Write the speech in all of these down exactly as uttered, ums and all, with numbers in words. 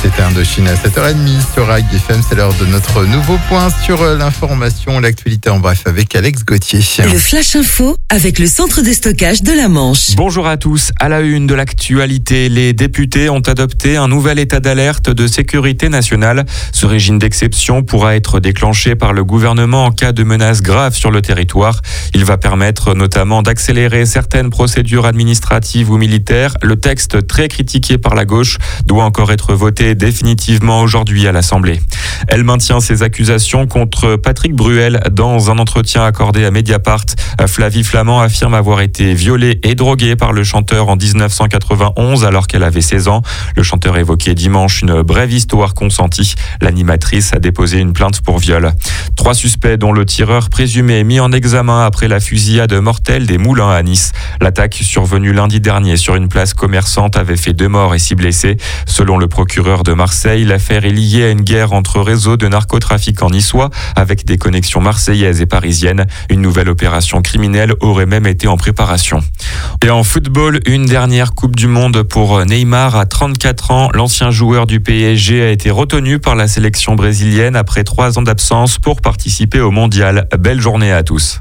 C'était Indochine à sept heures trente sur A G F M. C'est l'heure de notre nouveau point sur l'information, l'actualité en bref avec Alex Gauthier. Le Flash Info avec le centre de stockage de la Manche. Bonjour à tous. À la une de l'actualité, les députés ont adopté un nouvel état d'alerte de sécurité nationale. Ce régime d'exception pourra être déclenché par le gouvernement en cas de menaces graves sur le territoire. Il va permettre notamment d'accélérer certaines procédures administratives ou militaires. Le texte, très critiqué par la gauche, doit encore être voté définitivement aujourd'hui à l'Assemblée. Elle maintient ses accusations contre Patrick Bruel dans un entretien accordé à Mediapart. Flavie Flament affirme avoir été violée et droguée par le chanteur en dix-neuf cent quatre-vingt-onze alors qu'elle avait seize ans. Le chanteur évoquait dimanche une brève histoire consentie. L'animatrice a déposé une plainte pour viol. Trois suspects dont le tireur présumé est mis en examen après la fusillade mortelle des Moulins à Nice. L'attaque survenue lundi dernier sur une place commerçante avait fait deux morts et six blessés. Selon le procureur de Marseille, l'affaire est liée à une guerre entre réseaux de narcotrafiquants niçois avec des connexions marseillaises et parisiennes. Une nouvelle opération criminelle aurait même été en préparation. Et en football, une dernière Coupe du Monde pour Neymar à trente-quatre ans. L'ancien joueur du P S G a été retenu par la sélection brésilienne après trois ans d'absence pour participer au mondial. Belle journée à tous.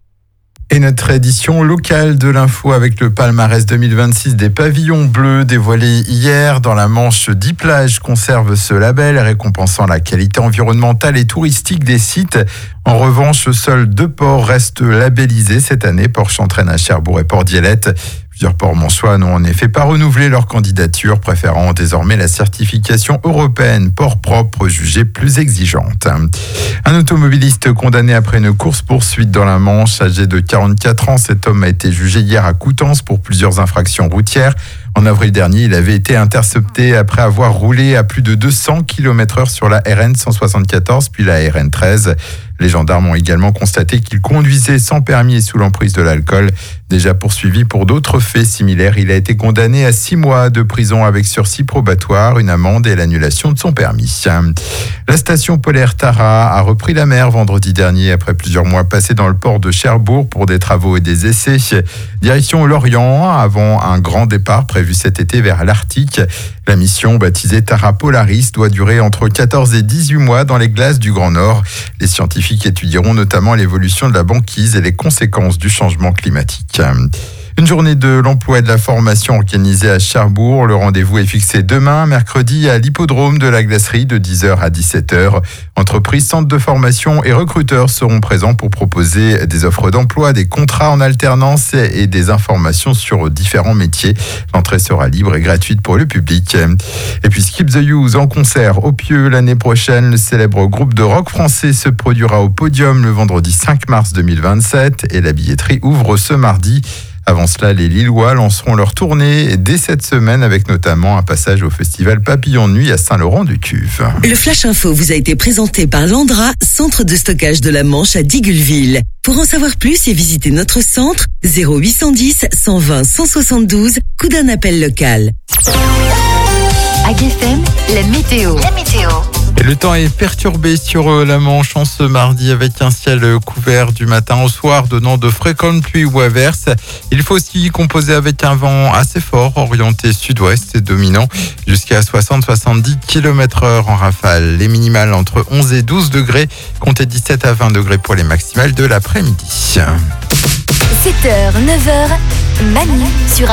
Et notre édition locale de l'info avec le palmarès deux mille vingt-six des pavillons bleus dévoilé hier dans la Manche. dix plages conservent ce label récompensant la qualité environnementale et touristique des sites. En revanche, seuls deux ports restent labellisés cette année, Port-Chantraine à Cherbourg et Port-Dielette. Plusieurs ports manchois n'ont en effet pas renouvelé leur candidature, préférant désormais la certification européenne port propre jugée plus exigeante. Un automobiliste condamné après une course-poursuite dans la Manche, âgé de quarante-quatre ans, cet homme a été jugé hier à Coutances pour plusieurs infractions routières. En avril dernier, il avait été intercepté après avoir roulé à plus de deux cents kilomètres heure sur la R N cent soixante-quatorze puis la R N treize. Les gendarmes ont également constaté qu'il conduisait sans permis et sous l'emprise de l'alcool. Déjà poursuivi pour d'autres faits similaires, il a été condamné à six mois de prison avec sursis probatoire, une amende et l'annulation de son permis. La station polaire Tara a repris la mer vendredi dernier après plusieurs mois passés dans le port de Cherbourg pour des travaux et des essais. Direction l'Orient avant un grand départ prévu cet été vers l'Arctique. La mission, baptisée Tara Polaris, doit durer entre quatorze et dix-huit mois dans les glaces du Grand Nord. Les scientifiques étudieront notamment l'évolution de la banquise et les conséquences du changement climatique. Une journée de l'emploi et de la formation organisée à Cherbourg. Le rendez-vous est fixé demain, mercredi, à l'hippodrome de la Glacerie de dix heures à dix-sept heures. Entreprises, centres de formation et recruteurs seront présents pour proposer des offres d'emploi, des contrats en alternance et des informations sur différents métiers. L'entrée sera libre et gratuite pour le public. Et puis Skip the Use en concert au Pieux l'année prochaine. Le célèbre groupe de rock français se produira au Podium le vendredi cinq mars deux mille vingt-sept et la billetterie ouvre ce mardi. Avant cela, les Lillois lanceront leur tournée dès cette semaine avec notamment un passage au festival Papillon de Nuit à Saint-Laurent-du-Cuve. Le Flash Info vous a été présenté par Landra, centre de stockage de la Manche à Digueulville. Pour en savoir plus et visiter notre centre, zéro huit cent dix, cent vingt, cent soixante-douze, coup d'un appel local. A G F M, la météo. La météo. Et le temps est perturbé sur la Manche en ce mardi avec un ciel couvert du matin au soir donnant de fréquentes pluies ou averses. Il faut aussi composer avec un vent assez fort orienté sud-ouest et dominant jusqu'à soixante à soixante-dix kilomètres heure en rafale. Les minimales entre onze et douze degrés, comptez dix-sept à vingt degrés pour les maximales de l'après-midi. sept heures, neuf heures, Manu sur